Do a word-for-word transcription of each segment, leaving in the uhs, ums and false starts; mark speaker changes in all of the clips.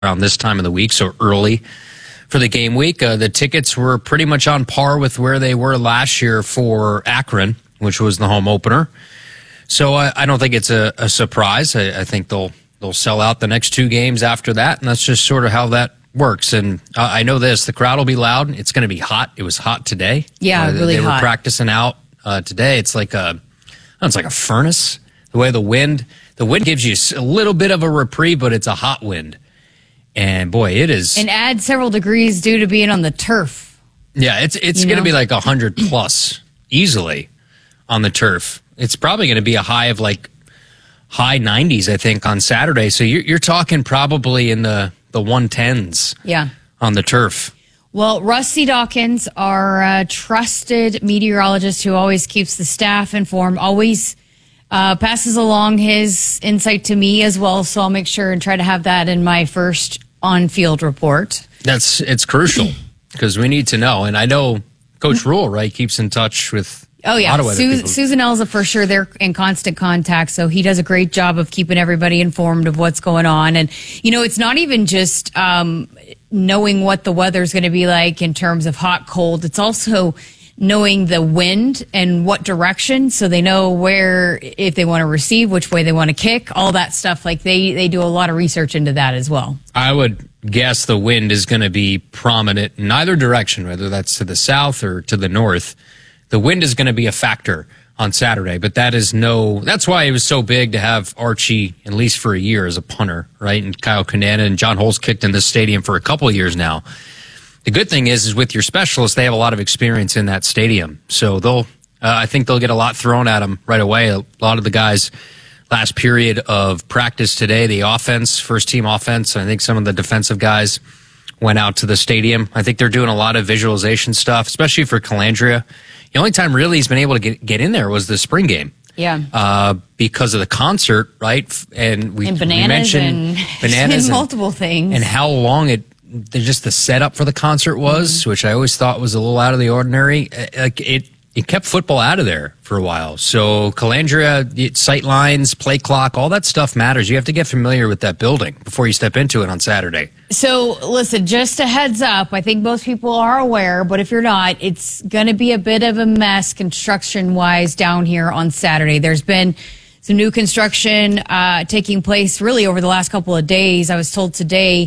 Speaker 1: around this time of the week, so early for the game week. Uh, the tickets were pretty much on par with where they were last year for Akron, which was the home opener. So I, I don't think it's a, a surprise. I, I think they'll they'll sell out the next two games after that, and that's just sort of how that works. And uh, I know this: the crowd will be loud. It's going to be hot. It was hot today.
Speaker 2: Yeah,
Speaker 1: uh,
Speaker 2: really
Speaker 1: they
Speaker 2: hot.
Speaker 1: They were practicing out uh, today. It's like a, oh, it's like a furnace. The way the wind, the wind gives you a little bit of a reprieve, but it's a hot wind. And boy, it is.
Speaker 2: And add several degrees due to being on the turf.
Speaker 1: Yeah, it's it's going to be like one hundred plus easily on the turf. It's probably going to be a high of like high nineties, I think, on Saturday. So you're, you're talking probably in the, the one tens
Speaker 2: yeah.
Speaker 1: on the turf.
Speaker 2: Well, Rusty Dawkins, our uh, trusted meteorologist who always keeps the staff informed, always Uh, passes along his insight to me as well, so I'll make sure and try to have that in my first on-field report.
Speaker 1: That's it's crucial because we need to know, and I know Coach Rule, right, keeps in touch with.
Speaker 2: Oh yeah,
Speaker 1: a lot of other
Speaker 2: Su-
Speaker 1: people.
Speaker 2: Susan Elza for sure. They're in constant contact, so he does a great job of keeping everybody informed of what's going on. And you know, it's not even just um, knowing what the weather's going to be like in terms of hot, cold. It's also knowing the wind and what direction, so they know where, if they want to receive, which way they want to kick, all that stuff. Like they, they do a lot of research into that as well.
Speaker 1: I would guess the wind is going to be prominent in either direction, whether that's to the south or to the north. The wind is going to be a factor on Saturday, but that is no, that's why it was so big to have Archie, at least for a year, as a punter, right? And Kyle Kanana and John Holtz kicked in this stadium for a couple of years now. The good thing is, is with your specialists, they have a lot of experience in that stadium. So they'll, uh, I think they'll get a lot thrown at them right away. A lot of the guys last period of practice today, the offense, first team offense, I think some of the defensive guys went out to the stadium. I think they're doing a lot of visualization stuff, especially for Calandria. The only time really he's been able to get, get in there was the spring game.
Speaker 2: Yeah.
Speaker 1: Uh, because of the concert, right? And we,
Speaker 2: and bananas
Speaker 1: we mentioned
Speaker 2: and,
Speaker 1: bananas
Speaker 2: and
Speaker 1: and
Speaker 2: multiple things.
Speaker 1: And how long it, just the setup for the concert was, mm-hmm. which I always thought was a little out of the ordinary. Like it, it kept football out of there for a while. So Calandria, sight lines, play clock, all that stuff matters. You have to get familiar with that building before you step into it on Saturday.
Speaker 2: So listen, just a heads up. I think most people are aware, but if you're not, it's going to be a bit of a mess construction-wise down here on Saturday. There's been some new construction uh, taking place really over the last couple of days. I was told today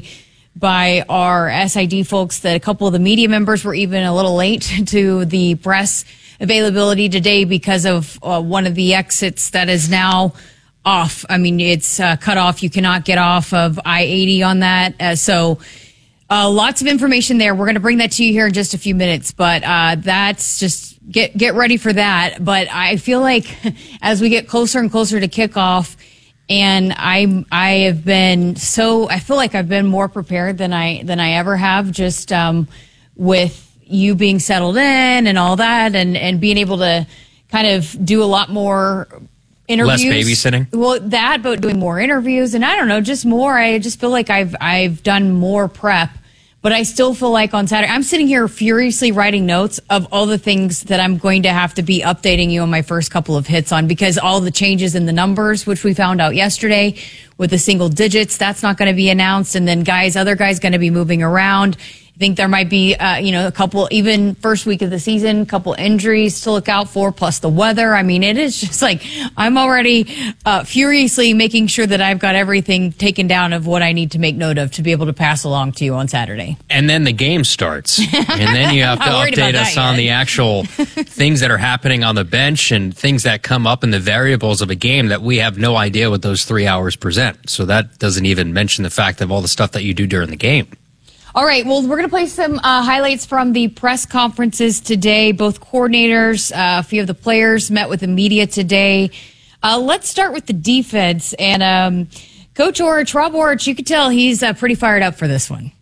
Speaker 2: by our S I D folks that a couple of the media members were even a little late to the press availability today because of uh, one of the exits that is now off. I mean, it's uh, cut off. You cannot get off of I eighty on that. Uh, so uh, lots of information there. We're going to bring that to you here in just a few minutes, but uh, that's just get, get ready for that. But I feel like as we get closer and closer to kickoff, and I I have been so I feel like I've been more prepared than I than I ever have, just um, with you being settled in and all that, and, and being able to kind of do a lot more interviews.
Speaker 1: Less babysitting.
Speaker 2: Well, that, but doing more interviews, and I don't know, just more. I just feel like I've I've done more prep. But I still feel like on Saturday, I'm sitting here furiously writing notes of all the things that I'm going to have to be updating you on my first couple of hits on, because all the changes in the numbers, which we found out yesterday with the single digits, that's not going to be announced. And then guys, other guys going to be moving around. I think there might be, uh, you know, a couple, even first week of the season, a couple injuries to look out for, plus the weather. I mean, it is just like, I'm already uh, furiously making sure that I've got everything taken down of what I need to make note of to be able to pass along to you on Saturday.
Speaker 1: And then the game starts. And then you have to update us on the actual things that are happening on the bench and things that come up in the variables of a game that we have no idea what those three hours present. So that doesn't even mention the fact of all the stuff that you do during the game.
Speaker 2: All right, well, we're going to play some uh, highlights from the press conferences today. Both coordinators, uh, a few of the players met with the media today. Uh, let's start with the defense. And um, Coach Orich, Rob Orich, you could tell he's uh, pretty fired up for this one.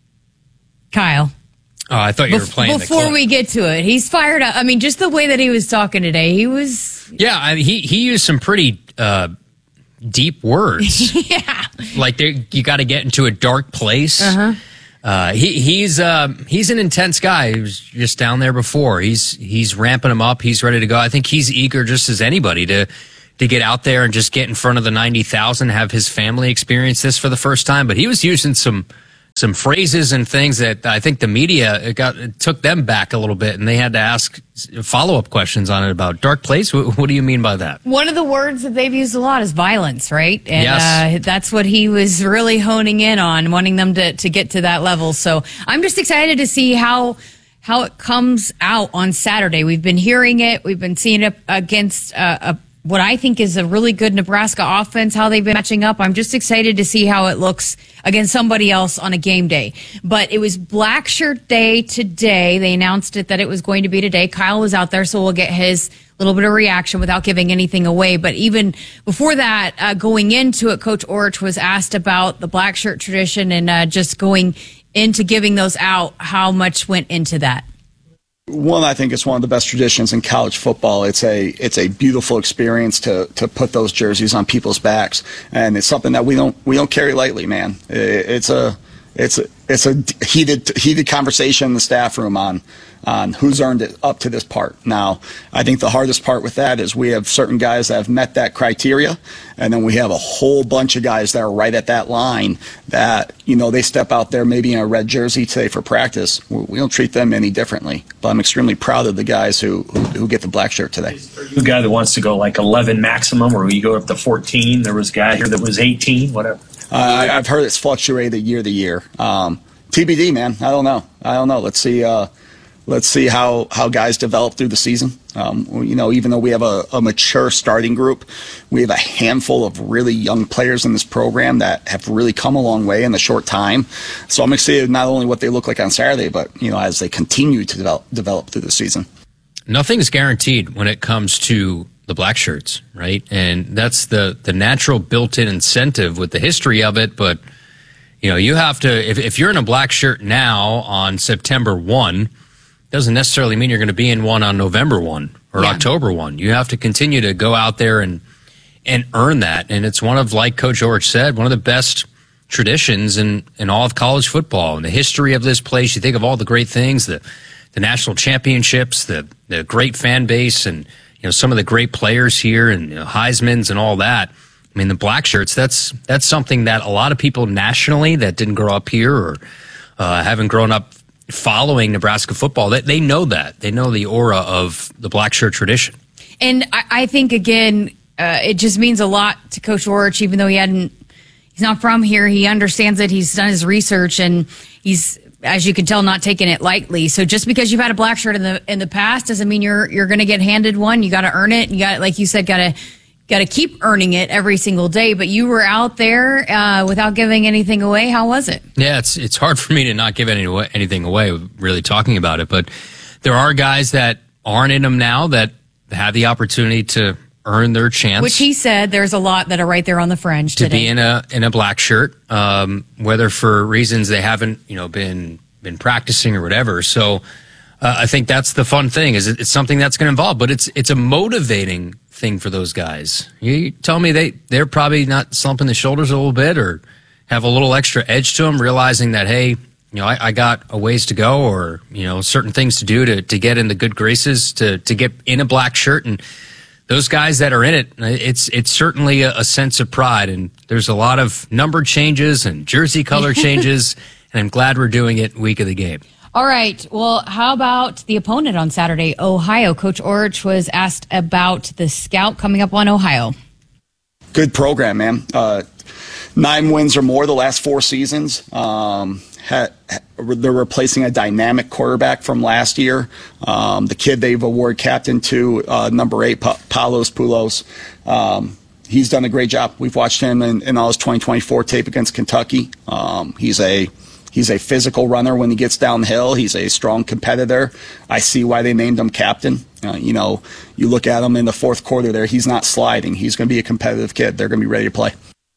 Speaker 2: Kyle.
Speaker 1: Oh, I thought you were
Speaker 2: Bef-
Speaker 1: playing
Speaker 2: Before
Speaker 1: the clip.
Speaker 2: we get to it, he's fired up. I mean, just the way that he was talking today, he was...
Speaker 1: Yeah, I mean, he, he used some pretty uh, deep words.
Speaker 2: yeah.
Speaker 1: Like, you got to get into a dark place.
Speaker 2: Uh-huh.
Speaker 1: Uh, he, he's, uh, he's an intense guy. He was just down there before. He's, he's ramping him up. He's ready to go. I think he's eager just as anybody to, to get out there and just get in front of the ninety thousand, have his family experience this for the first time. But he was using some, some phrases and things that I think the media it got it took them back a little bit, and they had to ask follow up questions on it about dark place. What, what do you mean by that?
Speaker 2: One of the words that they've used a lot is violence, right? And
Speaker 1: yes.
Speaker 2: uh, that's what he was really honing in on, wanting them to to get to that level. So I'm just excited to see how how it comes out on Saturday. We've been hearing it, we've been seeing it against uh, a. what I think is a really good Nebraska offense, how they've been matching up. I'm just excited to see how it looks against somebody else on a game day. But it was Black Shirt Day today. They announced it that it was going to be today. Kyle was out there, so we'll get his little bit of reaction without giving anything away. But even before that, uh, going into it, Coach Orich was asked about the black shirt tradition and uh, just going into giving those out, how much went into that.
Speaker 3: One, I think it's one of the best traditions in college football. It's a it's a beautiful experience to to put those jerseys on people's backs, and it's something that we don't we don't carry lightly, man. It's a it's a it's a heated heated conversation in the staff room on on who's earned it up to this part. Now, I think the hardest part with that is we have certain guys that have met that criteria, and then we have a whole bunch of guys that are right at that line that, you know, they step out there maybe in a red jersey today for practice. We don't treat them any differently. But I'm extremely proud of the guys who, who, who get the black shirt today.
Speaker 4: Are you a guy that wants to go like eleven maximum, or you go up to fourteen? There was a guy here that was eighteen, whatever.
Speaker 3: Uh, I, I've heard it's fluctuated year to year. Um, T B D, man. I don't know. I don't know. Let's see. Uh, let's see how, how guys develop through the season. Um, you know, even though we have a, a mature starting group, we have a handful of really young players in this program that have really come a long way in a short time. So I'm excited not only what they look like on Saturday, but, you know, as they continue to develop, develop through the season.
Speaker 1: Nothing's guaranteed when it comes to the black shirts, right? And that's the, the natural built-in incentive with the history of it. But, you know, you have to, if, if you're in a black shirt now on September first, doesn't necessarily mean you're going to be in one on November first or yeah. October first. You have to continue to go out there and and earn that. And it's one of, like Coach Orich said, one of the best traditions in, in all of college football. And the history of this place, you think of all the great things, the the national championships, the the great fan base, and you know some of the great players here, and you know, Heisman's and all that. I mean, the black shirts, that's that's something that a lot of people nationally that didn't grow up here or uh, haven't grown up following Nebraska football, they, they know that. They know the aura of the black shirt tradition.
Speaker 2: And I, I think, again, uh, it just means a lot to Coach Orich, even though he hadn't, he's not from here. He understands it. He's done his research, and he's, as you can tell, not taking it lightly. So just because you've had a black shirt in the in the past doesn't mean you're you're going to get handed one. You got to earn it. You got, like you said, got to got to keep earning it every single day. But you were out there uh, without giving anything away. How was it?
Speaker 1: Yeah, it's it's hard for me to not give any, anything away, really talking about it. But there are guys that aren't in them now that have the opportunity to earn their chance.
Speaker 2: Which he said there's a lot that are right there on the fringe
Speaker 1: to
Speaker 2: today.
Speaker 1: be in a in a black shirt, um, whether for reasons they haven't you know been been practicing or whatever. So uh, I think that's the fun thing, is it's something that's going to involve, but it's it's a motivating thing for those guys. You tell me they, they're probably not slumping the shoulders a little bit or have a little extra edge to them, realizing that, hey, you know, I, I got a ways to go, or, you know, certain things to do to, to get in the good graces, to, to get in a black shirt. And those guys that are in it, it's it's certainly a, a sense of pride. And there's a lot of number changes and jersey color changes, and I'm glad we're doing it week of the game.
Speaker 2: All right. Well, how about the opponent on Saturday, Ohio? Coach Orich was asked about the Scout coming up on Ohio.
Speaker 3: Good program, man. Uh, nine wins or more the last four seasons. Um, ha, they're replacing a dynamic quarterback from last year. Um, the kid they've awarded captain to, uh, number eight, pa- Palos Poulos. Um, he's done a great job. We've watched him in, in all his twenty twenty-four tape against Kentucky. Um, he's a He's a physical runner when he gets downhill. He's a strong competitor. I see why they named him captain. Uh, you know, you look at him in the fourth quarter there, he's not sliding. He's going to be a competitive kid. They're going to be ready to play.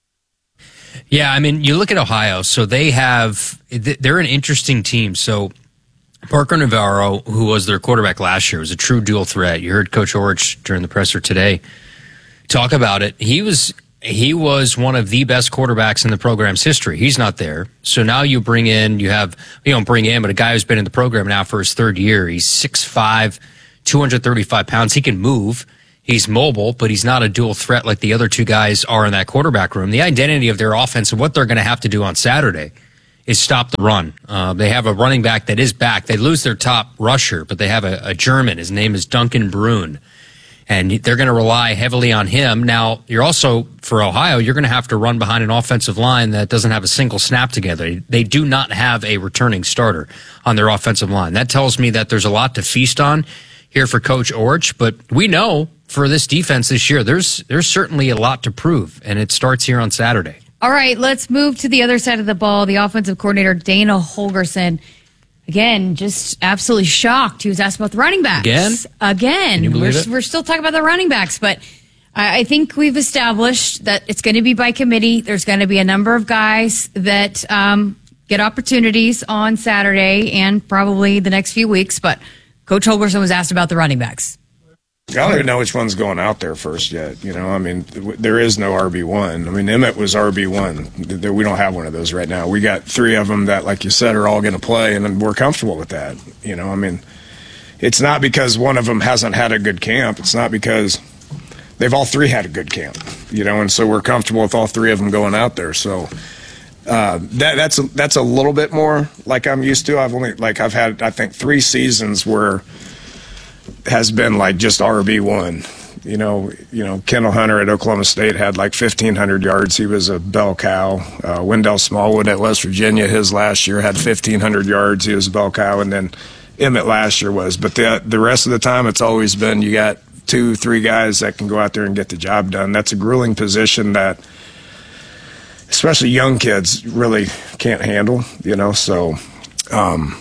Speaker 1: Yeah, I mean, you look at Ohio, so they have, they're an interesting team. So Parker Navarro, who was their quarterback last year, was a true dual threat. You heard Coach Orich during the presser today talk about it. He was... He was one of the best quarterbacks in the program's history. He's not there. So now you bring in, you have, you don't bring in, but a guy who's been in the program now for his third year. He's six five, two hundred thirty-five pounds. He can move. He's mobile, but he's not a dual threat like the other two guys are in that quarterback room. The identity of their offense and what they're going to have to do on Saturday is stop the run. Uh, they have a running back that is back. They lose their top rusher, but they have a, a German. His name is Duncan Brune. And they're going to rely heavily on him. Now, you're also, for Ohio, you're going to have to run behind an offensive line that doesn't have a single snap together. They do not have a returning starter on their offensive line. That tells me that there's a lot to feast on here for Coach Orch. But we know for this defense this year, there's there's certainly a lot to prove, and it starts here on Saturday.
Speaker 2: All right, let's move to the other side of the ball. The offensive coordinator, Dana Holgorsen, again, just absolutely shocked. He was asked about the running backs.
Speaker 1: Again?
Speaker 2: Again.
Speaker 1: Can you believe
Speaker 2: we're,
Speaker 1: it?
Speaker 2: we're still talking about the running backs, but I, I think we've established that it's going to be by committee. There's going to be a number of guys that um, get opportunities on Saturday and probably the next few weeks, but Coach Holgorsen was asked about the running backs.
Speaker 5: I don't even know which one's going out there first yet. You know, I mean, there is no R B one. I mean, Emmett was R B one. We don't have one of those right now. We got three of them that, like you said, are all going to play, and we're comfortable with that. You know, I mean, it's not because one of them hasn't had a good camp. It's not because they've all three had a good camp. You know, and so we're comfortable with all three of them going out there. So uh, that that's a, that's a little bit more like I'm used to. I've only like I've had I think three seasons where has been like just R B one. You know, you know, Kendall Hunter at Oklahoma State had like fifteen hundred yards. He was a bell cow. Uh, Wendell Smallwood at West Virginia, his last year had fifteen hundred yards. He was a bell cow. And then Emmett last year was. But the, the rest of the time, it's always been you got two, three guys that can go out there and get the job done. That's a grueling position that especially young kids really can't handle, you know, so um,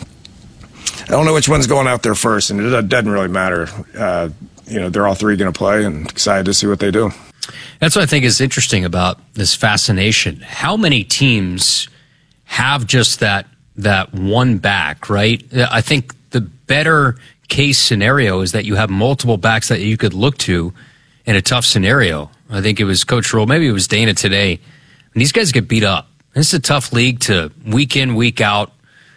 Speaker 5: I don't know which one's going out there first, and it doesn't really matter. Uh, you know, they're all three going to play, and excited to see what they do.
Speaker 1: That's what I think is interesting about this fascination. How many teams have just that that one back, right? I think the better case scenario is that you have multiple backs that you could look to in a tough scenario. I think it was Coach Rule, maybe it was Dana today. And these guys get beat up. This is a tough league to week in, week out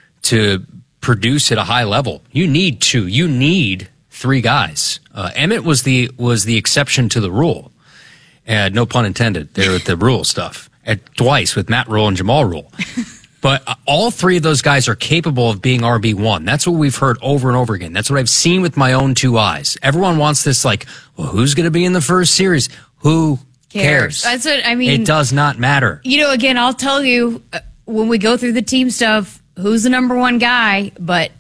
Speaker 1: to produce at a high level. You need two. You need three guys. Uh, Emmett was the was the exception to the rule. Uh, no pun intended there with the rule stuff. At twice with Matt Rule and Jamal Rule. But uh, all three of those guys are capable of being R B one. That's what we've heard over and over again. That's what I've seen with my own two eyes. Everyone wants this like, well, who's going to be in the first series? Who cares?
Speaker 2: cares? That's what I mean.
Speaker 1: It does not matter.
Speaker 2: You know, again, I'll tell you uh, when we go through the team stuff, who's the number one guy, but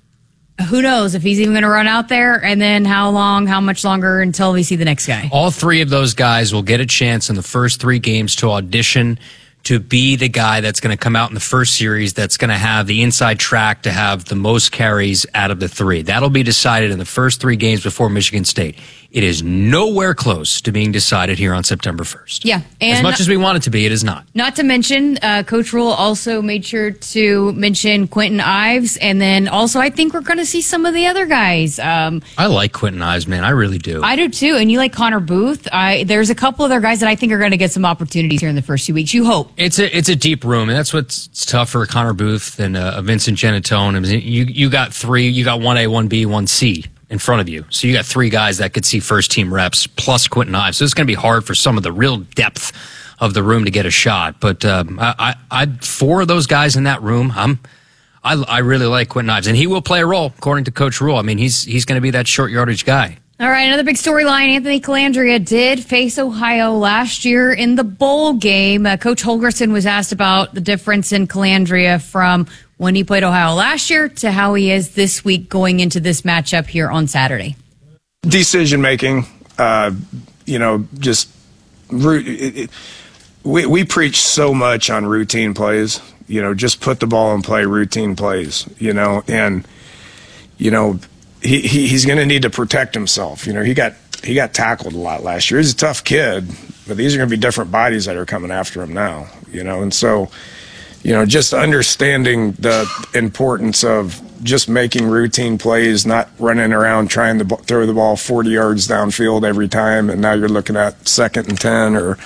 Speaker 2: who knows if he's even going to run out there, and then how long, how much longer until we see the next guy.
Speaker 1: All three of those guys will get a chance in the first three games to audition to be the guy that's going to come out in the first series that's going to have the inside track to have the most carries out of the three. That'll be decided in the first three games before Michigan State. It is nowhere close to being decided here on September first.
Speaker 2: Yeah.
Speaker 1: And as much as we want it to be, it is not.
Speaker 2: Not to mention, uh, Coach Rule also made sure to mention Quentin Ives. And then also, I think we're going to see some of the other guys. Um,
Speaker 1: I like Quentin Ives, man. I really do.
Speaker 2: I do too. And you like Connor Booth. I, there's a couple other guys that I think are going to get some opportunities here in the first two weeks. You hope.
Speaker 1: It's a it's a deep room, and that's what's tough for Connor Booth and uh, Vincent Genatone. I mean, you, you got three. You got one A, one B, one C. In front of you. So you got three guys that could see first team reps plus Quentin Ives. So it's going to be hard for some of the real depth of the room to get a shot. But um, I, I, I, four of those guys in that room, I'm, I, I really like Quentin Ives, and he will play a role according to Coach Rule. I mean, he's he's going to be that short yardage guy.
Speaker 2: All right, another big storyline. Anthony Calandria did face Ohio last year in the bowl game. Uh, Coach Holgorsen was asked about the difference in Calandria from when he played Ohio last year to how he is this week going into this matchup here on Saturday.
Speaker 5: Decision making, uh, you know, just it, it, we we preach so much on routine plays. You know, just put the ball and play routine plays. You know, and you know he, he he's going to need to protect himself. You know, he got he got tackled a lot last year. He's a tough kid, but these are going to be different bodies that are coming after him now. You know, and so. You know, just understanding the importance of just making routine plays, not running around trying to throw the ball forty yards downfield every time, and now you're looking at second and ten or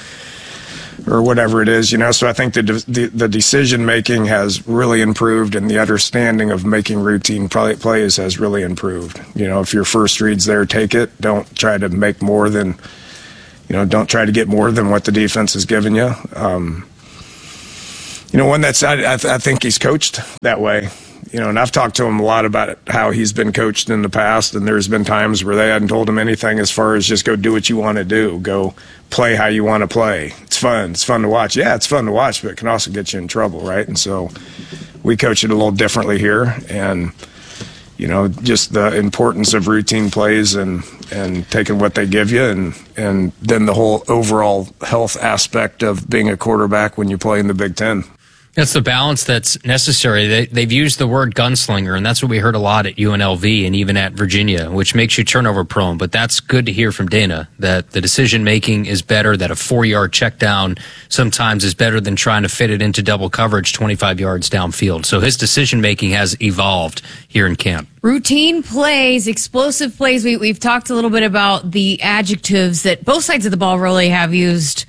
Speaker 5: or whatever it is. You know, so I think the the, the decision making has really improved, and the understanding of making routine plays has really improved. You know, if your first read's there, take it. Don't try to make more than, you know, don't try to get more than what the defense has given you. Um, You you know, one that's I, I, th- I think he's coached that way. You know, and I've talked to him a lot about it, how he's been coached in the past, and there's been times where they hadn't told him anything as far as just go do what you want to do, go play how you want to play. It's fun. It's fun to watch. Yeah, it's fun to watch, but it can also get you in trouble, right? And so we coach it a little differently here, and you know, just the importance of routine plays and, and taking what they give you, and, and then the whole overall health aspect of being a quarterback when you play in the Big Ten.
Speaker 1: That's the balance that's necessary. They, they've used the word gunslinger, and that's what we heard a lot at U N L V and even at Virginia, which makes you turnover prone. But that's good to hear from Dana, that the decision-making is better, that a four-yard check down sometimes is better than trying to fit it into double coverage twenty-five yards downfield. So his decision-making has evolved here in camp.
Speaker 2: Routine plays, explosive plays. We, we've talked a little bit about the adjectives that both sides of the ball really have used,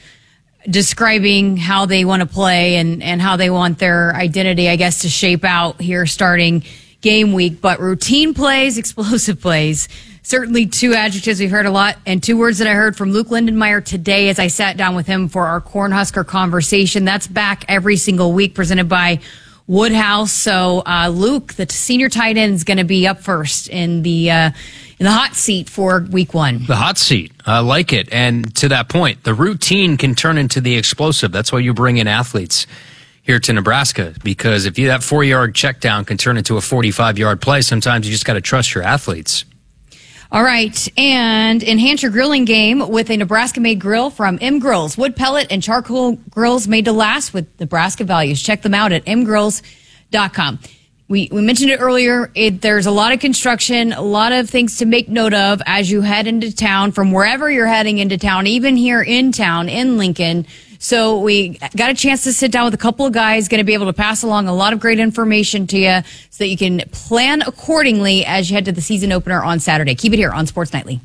Speaker 2: describing how they want to play and, and how they want their identity, I guess, to shape out here starting game week. But routine plays, explosive plays, certainly two adjectives we've heard a lot, and two words that I heard from Luke Lindenmeyer today as I sat down with him for our Cornhusker conversation. That's back every single week, presented by Woodhouse. So uh, Luke, the senior tight end, is going to be up first in the uh, in the hot seat for week one.
Speaker 1: The hot seat. I like it. And to that point, the routine can turn into the explosive. That's why you bring in athletes here to Nebraska, because if you that four-yard check down can turn into a forty-five-yard play, sometimes you just got to trust your athletes.
Speaker 2: All right, and enhance your grilling game with a Nebraska-made grill from M Grills. Wood pellet and charcoal grills made to last with Nebraska values. Check them out at m grills dot com. We, we mentioned it earlier. It, there's a lot of construction, a lot of things to make note of as you head into town from wherever you're heading into town, even here in town in Lincoln. So we got a chance to sit down with a couple of guys, going to be able to pass along a lot of great information to you so that you can plan accordingly as you head to the season opener on Saturday. Keep it here on Sports Nightly.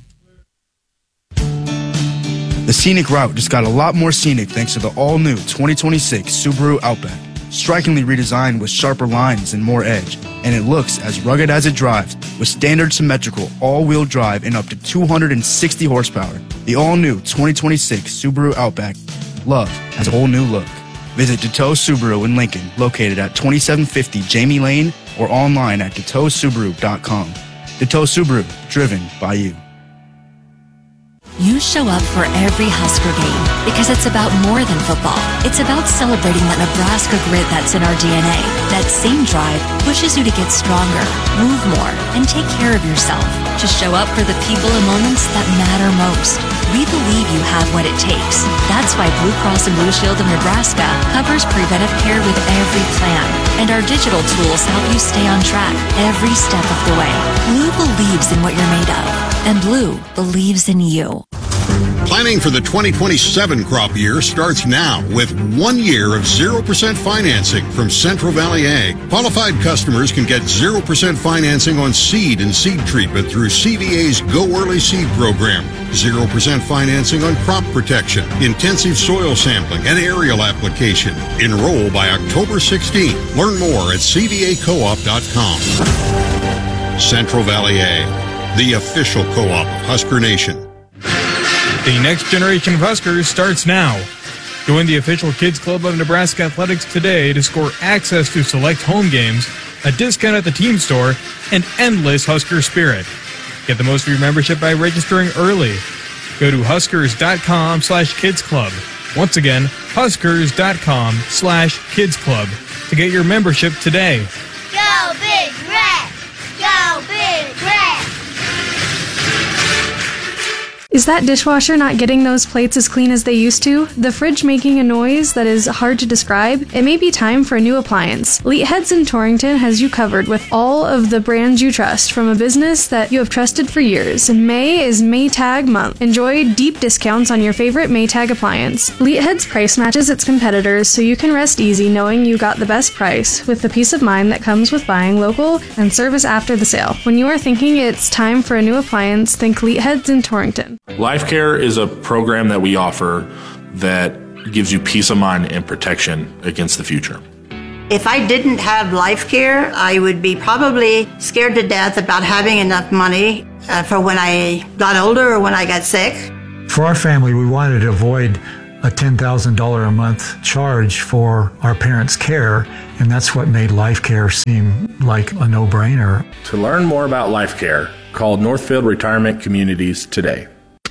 Speaker 6: The scenic route just got a lot more scenic thanks to the all-new twenty twenty-six Subaru Outback. Strikingly redesigned with sharper lines and more edge, and it looks as rugged as it drives with standard symmetrical all-wheel drive and up to two hundred sixty horsepower. The all-new twenty twenty-six Subaru Outback. Love has a whole new look. Visit Deteau Subaru in Lincoln, located at twenty-seven fifty Jamie Lane, or online at deteau subaru dot com. Deteau Subaru, driven by you.
Speaker 7: You show up for every Husker game because it's about more than football. It's about celebrating that Nebraska grit that's in our D N A. That same drive pushes you to get stronger, move more, and take care of yourself. To show up for the people and moments that matter most. We believe you have what it takes. That's why Blue Cross and Blue Shield of Nebraska covers preventive care with every plan. And our digital tools help you stay on track every step of the way. Blue believes in what you're made of. And Blue believes in you.
Speaker 8: Planning for the twenty twenty-seven crop year starts now with one year of zero percent financing from Central Valley Ag. Qualified customers can get zero percent financing on seed and seed treatment through C V A's Go Early Seed program. zero percent financing on crop protection, intensive soil sampling, and aerial application. Enroll by October sixteenth. Learn more at c v a co op dot com. Central Valley Ag, the official co-op of Husker Nation.
Speaker 9: The next generation of Huskers starts now. Join the official Kids Club of Nebraska Athletics today to score access to select home games, a discount at the team store, and endless Husker spirit. Get the most of your membership by registering early. Go to huskers.com slash kids club. Once again, huskers.com slash kids club to get your membership today.
Speaker 10: Go Big Red! Go Big Red!
Speaker 11: Is that dishwasher not getting those plates as clean as they used to? The fridge making a noise that is hard to describe? It may be time for a new appliance. Leatheads in Torrington has you covered with all of the brands you trust from a business that you have trusted for years. May is Maytag month. Enjoy deep discounts on your favorite Maytag appliance. Leatheads price matches its competitors so you can rest easy knowing you got the best price with the peace of mind that comes with buying local and service after the sale. When you are thinking it's time for a new appliance, think Leatheads in Torrington.
Speaker 12: Life Care is a program that we offer that gives you peace of mind and protection against the future.
Speaker 13: If I didn't have Life Care, I would be probably scared to death about having enough money uh, for when I got older or when I got sick.
Speaker 14: For our family, we wanted to avoid a ten thousand dollars a month charge for our parents' care, and that's what made Life Care seem like a no-brainer.
Speaker 12: To learn more about Life Care, call Northfield Retirement Communities today.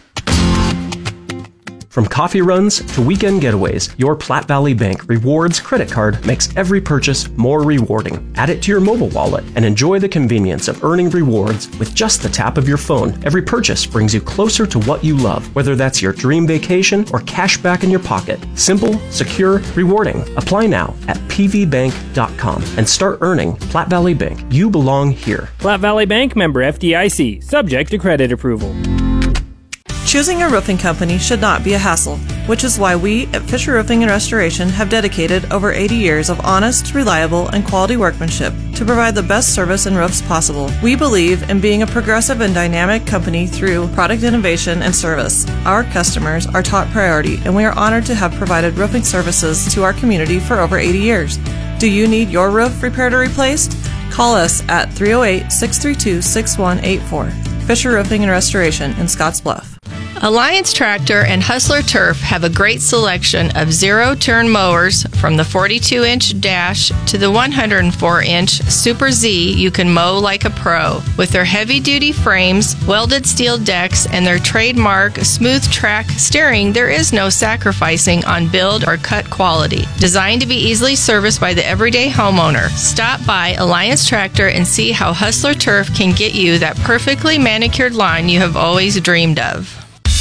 Speaker 15: From coffee runs to weekend getaways, your Platte Valley Bank Rewards credit card makes every purchase more rewarding. Add it to your mobile wallet and enjoy the convenience of earning rewards with just the tap of your phone. Every purchase brings you closer to what you love, whether that's your dream vacation or cash back in your pocket. Simple, secure, rewarding. Apply now at p v bank dot com and start earning. Platte Valley Bank. You belong here.
Speaker 16: Platte Valley Bank, member F D I C, subject to credit approval.
Speaker 17: Choosing a roofing company should not be a hassle, which is why we at Fisher Roofing and Restoration have dedicated over eighty years of honest, reliable, and quality workmanship to provide the best service and roofs possible. We believe in being a progressive and dynamic company through product innovation and service. Our customers are top priority, and we are honored to have provided roofing services to our community for over eighty years. Do you need your roof repaired or replaced? Call us at three oh eight, six three two, six one eight four. Fisher Roofing and Restoration in Scotts Bluff.
Speaker 18: Alliance Tractor and Hustler Turf have a great selection of zero-turn mowers from the forty-two inch Dash to the one hundred four inch Super Z. You can mow like a pro. With their heavy-duty frames, welded steel decks, and their trademark smooth track steering, there is no sacrificing on build or cut quality. Designed to be easily serviced by the everyday homeowner. Stop by Alliance Tractor and see how Hustler Turf can get you that perfectly manicured lawn you have always dreamed of.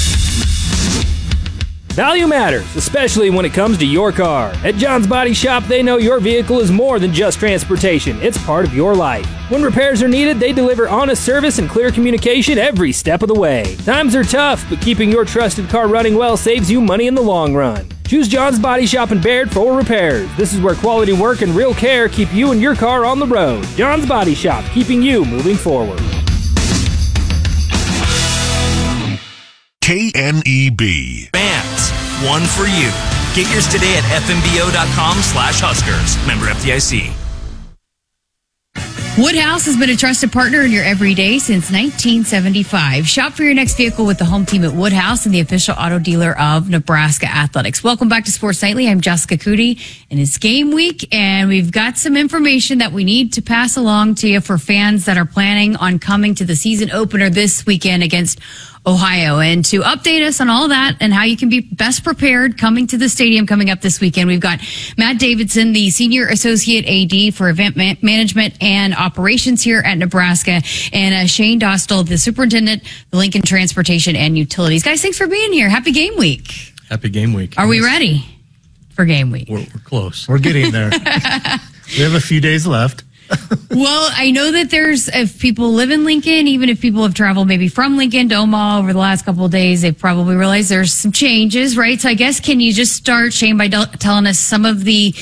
Speaker 16: Value matters, especially when it comes to your car. At John's Body Shop, they know your vehicle is more than just transportation. It's part of your life. When repairs are needed, they deliver honest service and clear communication every step of the way. Times are tough, but keeping your trusted car running well saves you money in the long run. Choose John's Body Shop in Baird for repairs. This is where quality work and real care keep you and your car on the road. John's Body Shop, keeping you moving forward.
Speaker 19: K N E B.
Speaker 20: Bands, one for you. Get yours today at f m b o dot com slash Huskers. Member F D I C.
Speaker 2: Woodhouse has been a trusted partner in your everyday since nineteen seventy-five. Shop for your next vehicle with the home team at Woodhouse and the official auto dealer of Nebraska Athletics. Welcome back to Sports Nightly. I'm Jessica Cootie, and it's game week, and we've got some information that we need to pass along to you for fans that are planning on coming to the season opener this weekend against Ohio. And to update us on all that and how you can be best prepared coming to the stadium coming up this weekend, we've got Matt Davidson, the Senior Associate A D for Event Man- Management and Operations here at Nebraska, and uh, Shane Dostal, the Superintendent, the Lincoln Transportation and Utilities. Guys, thanks for being here. Happy game week.
Speaker 21: Happy game week.
Speaker 2: Are yes. we ready for game week?
Speaker 21: We're, we're close. We're getting there. We have a few days left.
Speaker 2: Well, I know that there's, if people live in Lincoln, even if people have traveled maybe from Lincoln to Omaha over the last couple of days, they've probably realized there's some changes, right? So I guess, can you just start, Shane, by del- telling us some of the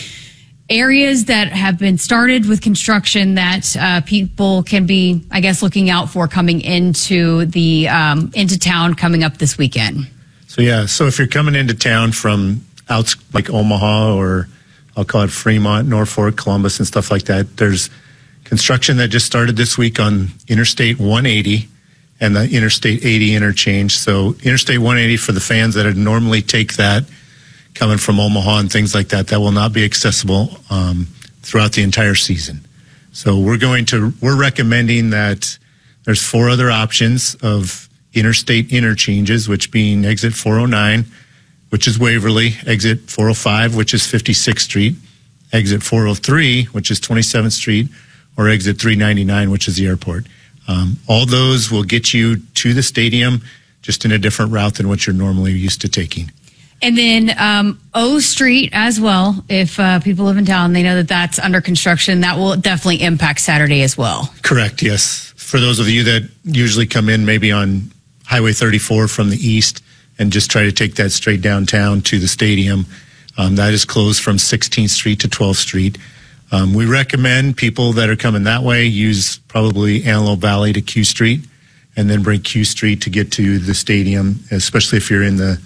Speaker 2: areas that have been started with construction that uh, people can be, I guess, looking out for coming into the um, into town coming up this weekend?
Speaker 21: So, yeah, so if you're coming into town from outs like Omaha, or I'll call it Fremont, Norfolk, Columbus, and stuff like that, there's construction that just started this week on Interstate one eighty and the Interstate eighty interchange. So Interstate one eighty, for the fans that would normally take that coming from Omaha and things like that, that will not be accessible um, throughout the entire season. So we're going to, we're recommending that there's four other options of interstate interchanges, which being exit four oh nine, which is Waverly, exit four oh five, which is fifty-sixth Street, exit four oh three, which is twenty-seventh Street, or exit three ninety-nine, which is the airport. Um, all those will get you to the stadium just in a different route than what you're normally used to taking.
Speaker 2: And then um, O Street as well. If uh, people live in town, they know that that's under construction. That will definitely impact Saturday as well.
Speaker 21: Correct, yes. For those of you that usually come in maybe on Highway thirty-four from the east and just try to take that straight downtown to the stadium, um, that is closed from sixteenth Street to twelfth Street. Um, we recommend people that are coming that way use probably Antelope Valley to Q Street, and then bring Q Street to get to the stadium, especially if you're in the,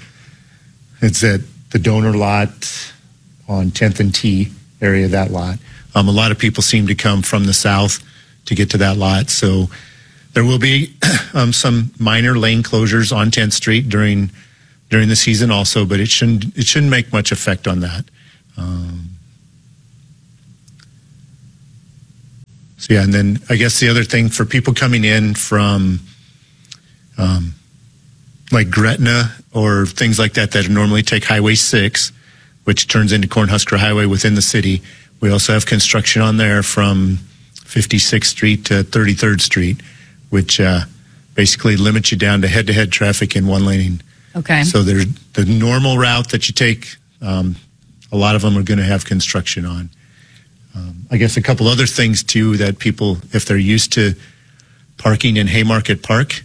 Speaker 21: it's at the donor lot on tenth and T area, that lot. Um, a lot of people seem to come from the south to get to that lot. So there will be um, some minor lane closures on tenth Street during during the season also, but it shouldn't it shouldn't make much effect on that. Um, so yeah, and then I guess the other thing for people coming in from um, like Gretna or things like that that normally take Highway six, which turns into Cornhusker Highway within the city. We also have construction on there from fifty-sixth Street to thirty-third Street, which uh, basically limits you down to head-to-head traffic in one lane.
Speaker 2: Okay.
Speaker 21: So there's the normal route that you take. Um, a lot of them are going to have construction on. Um, I guess a couple other things too that people, if they're used to parking in Haymarket Park,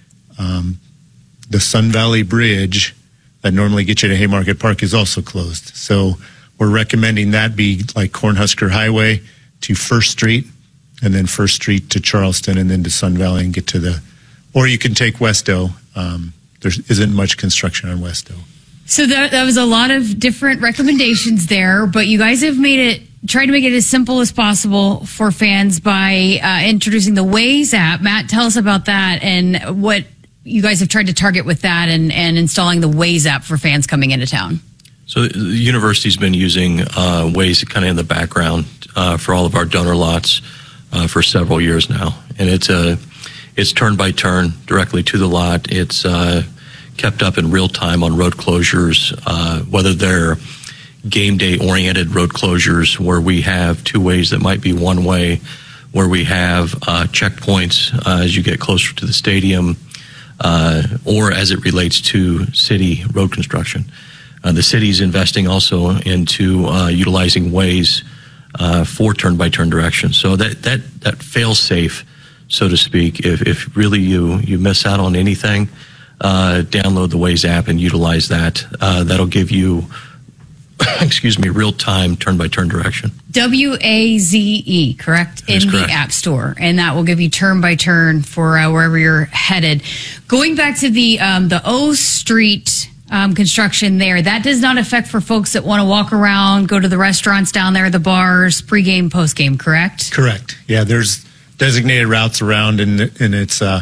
Speaker 21: um, the Sun Valley Bridge that normally gets you to Haymarket Park is also closed. So we're recommending that be like Cornhusker Highway to First Street, and then First Street to Charleston, and then to Sun Valley and get to the, or you can take Westo. Um, there isn't much construction on Westo.
Speaker 2: So that, that was a lot of different recommendations there, but you guys have made it, tried to make it as simple as possible for fans by uh, introducing the Waze app. Matt, tell us about that and what you guys have tried to target with that and, and installing the Waze app for fans coming into town.
Speaker 19: So the university's been using uh, Waze kind of in the background uh, for all of our donor lots uh, for several years now, and it's a it's turn by turn directly to the lot. It's uh, kept up in real time on road closures, uh, whether they're game day oriented road closures where we have two ways that might be one way, where we have uh, checkpoints uh, as you get closer to the stadium, uh, or as it relates to city road construction. Uh, the city's investing also into uh, utilizing Waze uh, for turn-by-turn directions. So that that that fail-safe, so to speak, if, if really you, you miss out on anything, uh, download the Waze app and utilize that. Uh, that'll give you, excuse me, real-time turn-by-turn direction.
Speaker 2: W A Z E, correct?
Speaker 19: That is
Speaker 2: in
Speaker 19: correct.
Speaker 2: the App Store. And that will give you turn-by-turn for uh, wherever you're headed. Going back to the um, the O Street Um, construction there, that does not affect for folks that want to walk around, go to the restaurants down there, the bars, pregame, postgame, correct?
Speaker 21: Correct. Yeah, there's designated routes around, and and it's uh,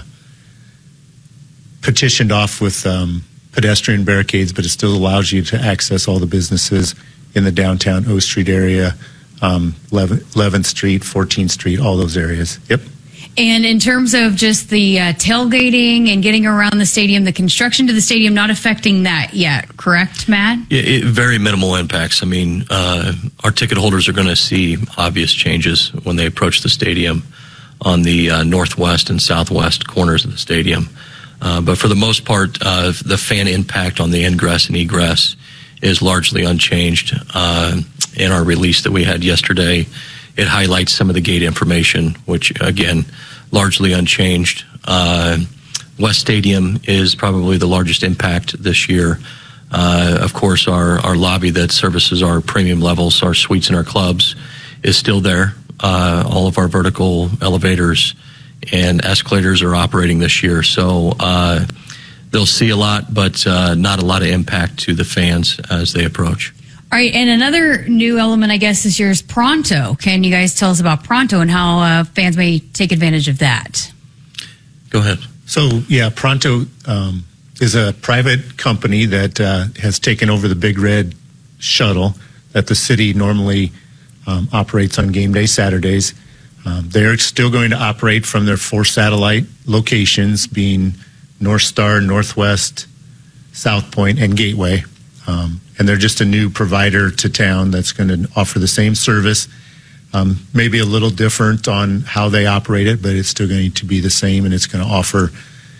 Speaker 21: petitioned off with um, pedestrian barricades, but it still allows you to access all the businesses in the downtown O Street area, um, eleventh Street, fourteenth Street, all those areas. Yep.
Speaker 2: And in terms of just the uh, tailgating and getting around the stadium, the construction to the stadium not affecting that yet, correct, Matt?
Speaker 19: Yeah, it, very minimal impacts. I mean, uh, our ticket holders are going to see obvious changes when they approach the stadium on the uh, northwest and southwest corners of the stadium. Uh, but for the most part, uh, the fan impact on the ingress and egress is largely unchanged. Uh, in our release that we had yesterday, it highlights some of the gate information, which, again, largely unchanged. Uh, West Stadium is probably the largest impact this year. Uh, of course, our, our lobby that services our premium levels, our suites and our clubs, is still there. Uh, all of our vertical elevators and escalators are operating this year. So uh, they'll see a lot, but uh, not a lot of impact to the fans as they approach.
Speaker 2: All right, and another new element, I guess, this year is Pronto. Can you guys tell us about Pronto and how uh, fans may take advantage of that?
Speaker 19: Go ahead.
Speaker 21: So, yeah, Pronto um, is a private company that uh, has taken over the Big Red shuttle that the city normally um, operates on game day Saturdays. Um, they're still going to operate from their four satellite locations, being North Star, Northwest, South Point, and Gateway. Um, and they're just a new provider to town that's going to offer the same service, um, maybe a little different on how they operate it, but it's still going to be the same, and it's going to offer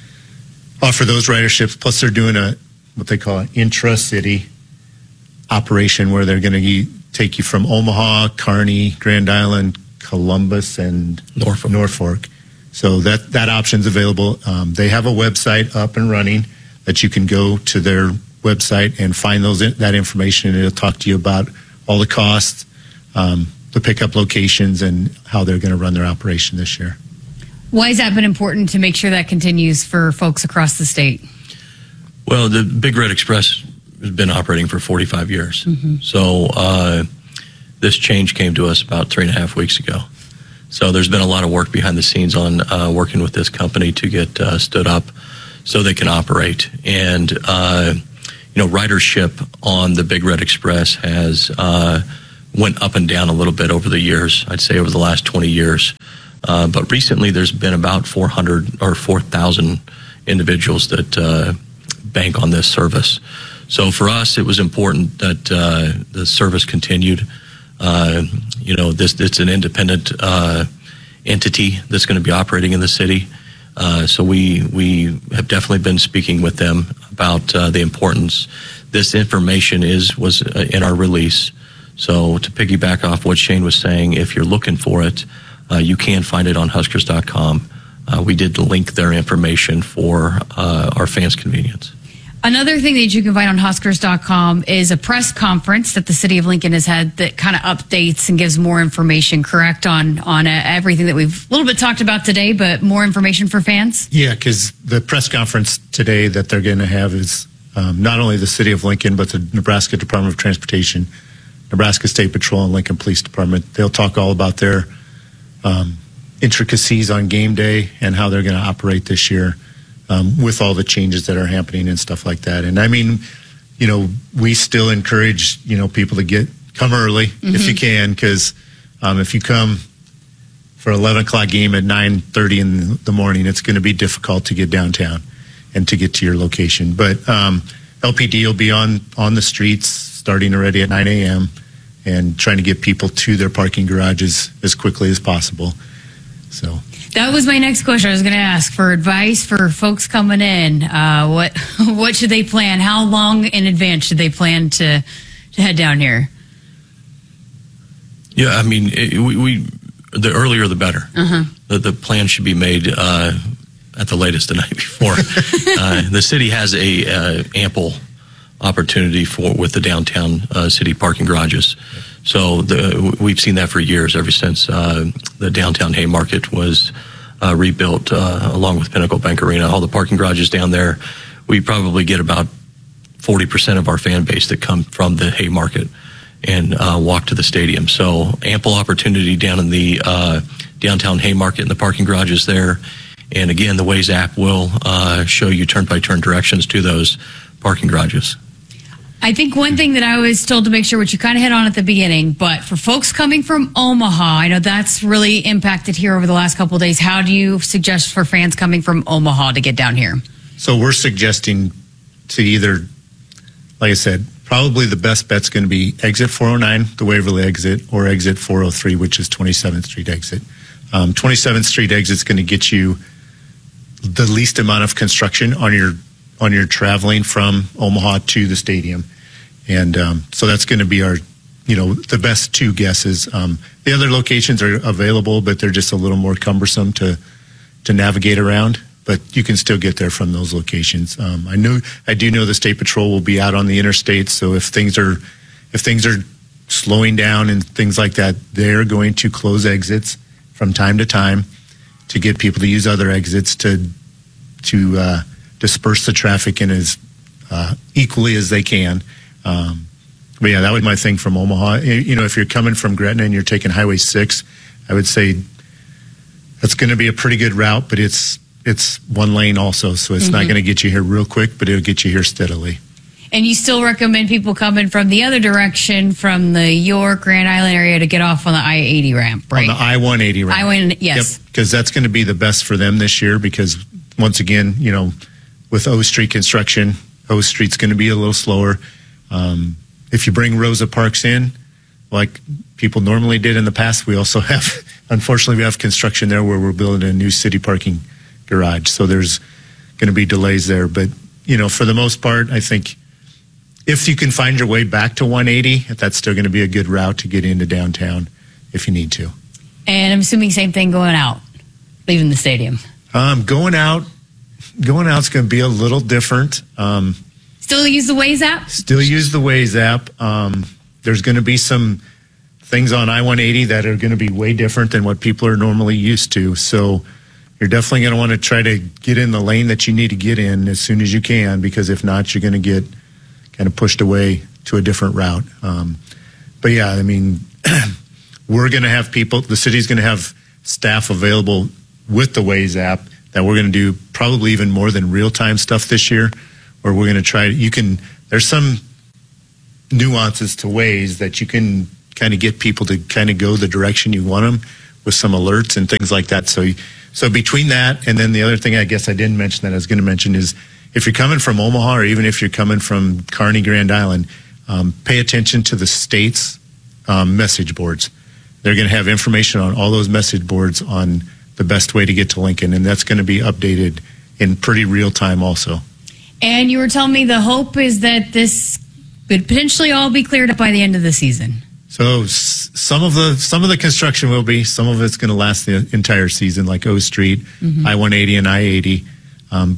Speaker 21: offer those riderships. Plus, they're doing a what they call an intra-city operation where they're going to take you from Omaha, Kearney, Grand Island, Columbus, and
Speaker 19: Norfolk.
Speaker 21: Norfolk. So that that option's available. Um, they have a website up and running that you can go to their website and find those that information, and it'll talk to you about all the costs, um, the pickup locations, and how they're going to run their operation this year.
Speaker 2: Why has that been important to make sure that continues for folks across the state?
Speaker 19: Well, the Big Red Express has been operating for forty-five years.
Speaker 2: Mm-hmm.
Speaker 19: So uh, this change came to us about three and a half weeks ago. So there's been a lot of work behind the scenes on uh, working with this company to get uh, stood up so they can operate. And uh, you know, ridership on the Big Red Express has uh, went up and down a little bit over the years. I'd say over the last twenty years. Uh, but recently, there's been about four hundred or four thousand individuals that uh, bank on this service. So for us, it was important that uh, the service continued. Uh, you know, this it's an independent uh, entity that's going to be operating in the city. Uh, so we we have definitely been speaking with them about uh, the importance. This information is was uh, in our release. So to piggyback off what Shane was saying, if you're looking for it, uh, you can find it on Huskers dot com. Uh, we did link their information for uh, our fans' convenience.
Speaker 2: Another thing that you can find on Huskers dot com is a press conference that the city of Lincoln has had that kind of updates and gives more information, correct, on on uh, everything that we've a little bit talked about today, but more information for fans?
Speaker 21: Yeah, because the press conference today that they're going to have is um, not only the city of Lincoln, but the Nebraska Department of Transportation, Nebraska State Patrol, and Lincoln Police Department. They'll talk all about their um, intricacies on game day and how they're going to operate this year. Um, with all the changes that are happening and stuff like that. And I mean, you know, we still encourage, you know, people to get, come early mm-hmm. if you can, because um, if you come for eleven o'clock game at nine thirty in the morning, it's going to be difficult to get downtown and to get to your location. But um, L P D will be on, on the streets starting already at nine a.m. and trying to get people to their parking garages as quickly as possible. So
Speaker 2: that was my next question. I was going to ask for advice for folks coming in. Uh, what what should they plan? How long in advance should they plan to to head down here?
Speaker 19: Yeah, I mean, it, we, we the earlier the better.
Speaker 2: Uh-huh.
Speaker 19: The, the plan should be made uh, at the latest the night before. uh, the city has a uh, ample opportunity for with the downtown uh, city parking garages. So the, we've seen that for years, ever since uh, the downtown Haymarket was uh, rebuilt uh, along with Pinnacle Bank Arena. All the parking garages down there, we probably get about forty percent of our fan base that come from the Haymarket and uh, walk to the stadium. So ample opportunity down in the uh, downtown Haymarket and the parking garages there. And again, the Waze app will uh, show you turn-by-turn directions to those parking garages.
Speaker 2: I think one thing that I was told to make sure, which you kind of hit on at the beginning, but for folks coming from Omaha, I know that's really impacted here over the last couple of days. How do you suggest for fans coming from Omaha to get down here?
Speaker 21: So we're suggesting to either, like I said, probably the best bet's going to be exit four oh nine, the Waverly exit, or exit four oh three, which is twenty-seventh Street exit. Um, twenty-seventh Street exit's going to get you the least amount of construction on your on your traveling from Omaha to the stadium. And um, so that's going to be our, you know, the best two guesses. Um, the other locations are available, but they're just a little more cumbersome to to navigate around. But you can still get there from those locations. Um, I know, I do know the State Patrol will be out on the interstate. So if things are, if things are slowing down and things like that, they're going to close exits from time to time to get people to use other exits to to uh, disperse the traffic in as uh, equally as they can. Um, but yeah, that was my thing from Omaha. You know, if you're coming from Gretna and you're taking Highway six, I would say that's going to be a pretty good route, but it's it's one lane also, so it's mm-hmm. not going to get you here real quick, but it'll get you here steadily.
Speaker 2: And you still recommend people coming from the other direction, from the York, Grand Island area, to get off on the I eighty ramp, right?
Speaker 21: On the I one eighty ramp.
Speaker 2: I one, yes.
Speaker 21: Yep, because that's going to be the best for them this year because, once again, you know, with O Street construction, O Street's going to be a little slower. Um, if you bring Rosa Parks in, like people normally did in the past, we also have, unfortunately, we have construction there where we're building a new city parking garage. So there's going to be delays there. But, you know, for the most part, I think if you can find your way back to one eighty, that's still going to be a good route to get into downtown if you need to.
Speaker 2: And I'm assuming same thing going out, leaving the stadium.
Speaker 21: Um, going out, going out's going to be a little different. Um,
Speaker 2: Still use the Waze app?
Speaker 21: Still use the Waze app. Um, there's going to be some things on I one eighty that are going to be way different than what people are normally used to. So you're definitely going to want to try to get in the lane that you need to get in as soon as you can, because if not, you're going to get kind of pushed away to a different route. Um, but yeah, I mean, we're going to have people, the city's going to have staff available with the Waze app that we're going to do probably even more than real-time stuff this year, where we're going to try, you can there's some nuances to ways that you can kind of get people to kind of go the direction you want them with some alerts and things like that. So, so between that and then the other thing I guess I didn't mention that I was going to mention is if you're coming from Omaha or even if you're coming from Kearney, Grand Island, um, pay attention to the state's um, message boards. They're going to have information on all those message boards on the best way to get to Lincoln, and that's going to be updated in pretty real time also.
Speaker 2: And you were telling me the hope is that this could potentially all be cleared up by the end of the season.
Speaker 21: So s- some of the some of the construction will be, some of it's going to last the entire season, like O Street, mm-hmm. I one eighty and I eighty. Um,